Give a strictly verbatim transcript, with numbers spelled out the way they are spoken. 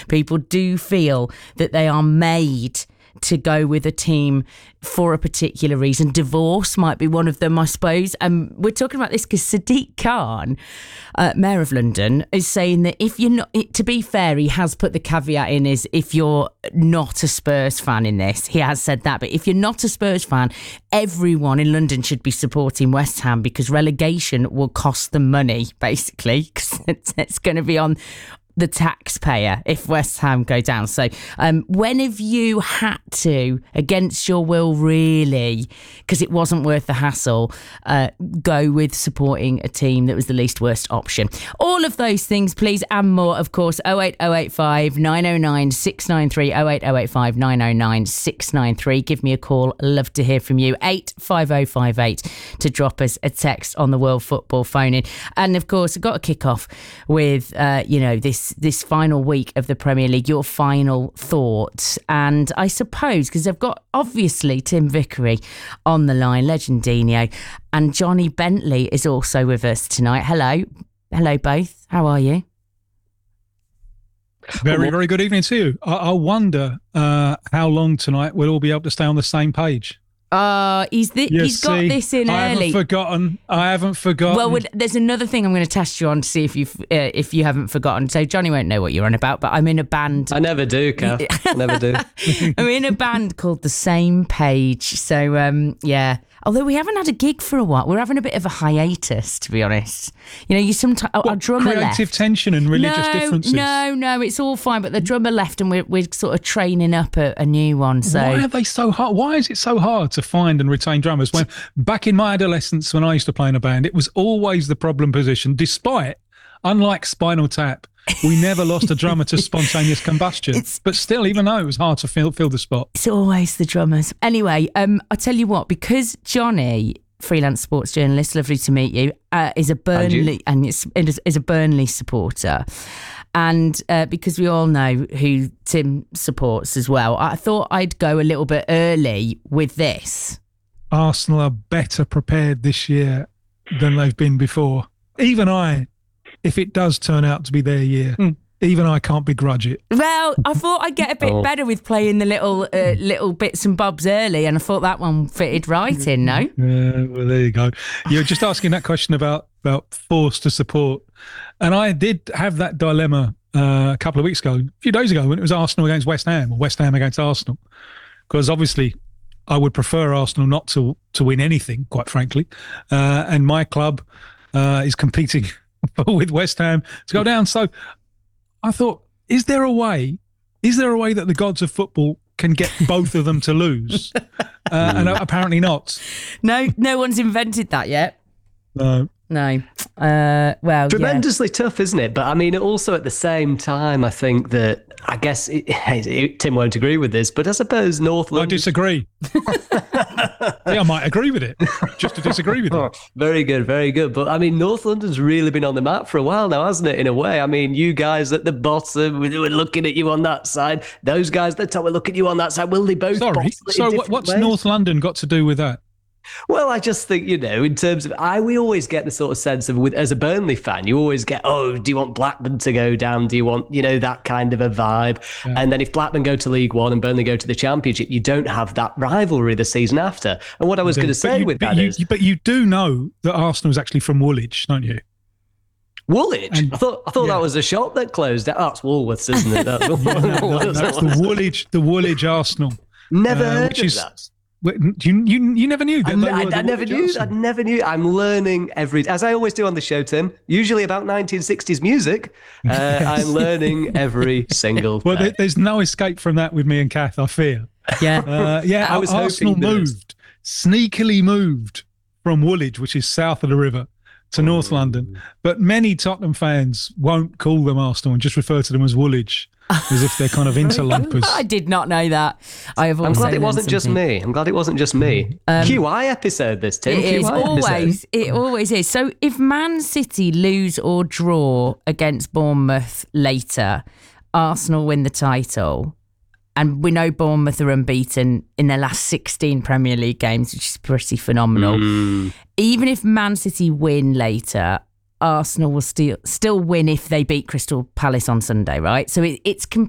people do feel that they are made to go with a team for a particular reason. Divorce might be one of them, I suppose. And um, we're talking about this because Sadiq Khan, uh, Mayor of London, is saying that if you're not, to be fair, he has put the caveat in is if you're not a Spurs fan in this, he has said that. But if you're not a Spurs fan, everyone in London should be supporting West Ham because relegation will cost them money, basically, because it's, it's going to be on the taxpayer if West Ham go down. So um, when have you had to, against your will really, because it wasn't worth the hassle, uh, go with supporting a team that was the least worst option? All of those things, please, and more, of course. oh eight oh eight five nine oh nine six nine three, oh eight oh eight five nine oh nine six nine three. Give me a call. Love to hear from you. eight five oh five eight to drop us a text on the World Football phone in. And of course, I've got to kick off with, uh, you know, this this final week of the Premier League, your final thoughts. And I suppose, because I've got obviously Tim Vickery on the line, Legendino, and Johnny Bentley is also with us tonight. Hello. Hello, both. How are you? Very, very good evening to you. I, I wonder uh, how long tonight we'll all be able to stay on the same page. Uh, he's th- You he's got see, this in I early. haven't forgotten. I haven't forgotten. Well, would- there's another thing I'm going to test you on to see if you've uh, if you haven't forgotten. So Johnny won't know what you're on about, but I'm in a band. I never do, Kath. I never do. I'm in a band called The Same Page. So um, yeah. Although we haven't had a gig for a while, we're having a bit of a hiatus, to be honest. You know, you sometimes our drummer creative left. tension and religious no, differences. No, no, it's all fine. But the drummer left, and we're we're sort of training up a, a new one. So why are they so hard? Why is it so hard to find and retain drummers? When back in my adolescence, when I used to play in a band, it was always the problem position. Despite, unlike Spinal Tap, we never lost a drummer to spontaneous combustion. It's, but still, even though it was hard to fill fill the spot, it's always the drummers. Anyway, um, I tell you what, because Johnny, freelance sports journalist, lovely to meet you, uh, is a Burnley and is, is a Burnley supporter. And uh, because we all know who Tim supports as well, I thought I'd go a little bit early with this. Arsenal are better prepared this year than they've been before. Even I, if it does turn out to be their year, mm. even I can't begrudge it. Well, I thought I'd get a bit oh. better with playing the little uh, little bits and bobs early, and I thought that one fitted right in, no? Yeah, well, there you go. You're just asking that question about, about force to support. And I did have that dilemma uh, a couple of weeks ago, a few days ago, when it was Arsenal against West Ham, or West Ham against Arsenal. Because obviously I would prefer Arsenal not to, to win anything, quite frankly. Uh, and my club uh, is competing with West Ham to go down. So I thought, is there a way, is there a way that the gods of football can get both of them to lose? Uh, and apparently not. No, no one's invented that yet. No. No. Uh, well, tremendously yeah. tough, isn't it? But I mean, also at the same time, I think that, I guess, it, it, Tim won't agree with this, but I suppose North London... I disagree. yeah, I might agree with it, just to disagree with it. Very good, very good. But I mean, North London's really been on the map for a while now, hasn't it, in a way? I mean, you guys at the bottom, we're looking at you on that side. Those guys at the top, we're looking at you on that side. Will they both... Sorry, so what's ways? North London got to do with that? Well, I just think, you know, in terms of, I we always get the sort of sense of, with as a Burnley fan, you always get, oh, do you want Blackburn to go down? Do you want, you know, that kind of a vibe? Yeah. And then if Blackburn go to League One and Burnley go to the Championship, you don't have that rivalry the season after. And what I was going to say you, with but that you, is... But you do know that Arsenal is actually from Woolwich, don't you? Woolwich? And, I thought I thought yeah. that was a shop that closed down. Oh, it's Woolworths, isn't it? That's, yeah, no, no, that's the Woolwich, the Woolwich Arsenal. Never uh, heard which of is, that. You, you you never knew that? I, I, I never knew. I never knew. I'm learning every, as I always do on the show, Tim. Usually about nineteen sixties music. Uh, yes. I'm learning every single. Well, day. there's no escape from that with me and Kath. I fear. Yeah, uh, yeah. I was Arsenal moved, sneakily moved from Woolwich, which is south of the river, to North London. But many Tottenham fans won't call them Arsenal and just refer to them as Woolwich. As if they're kind of interlopers. I did not know that. I have I'm glad it wasn't just me. I'm glad it wasn't just me. Um, Q I episode this, Tim. It Q I is always. Episode. It always is. So if Man City lose or draw against Bournemouth later, Arsenal win the title, and we know Bournemouth are unbeaten in their last sixteen Premier League games, which is pretty phenomenal. Mm. Even if Man City win later, Arsenal will still still win if they beat Crystal Palace on Sunday, right? So it, it's completely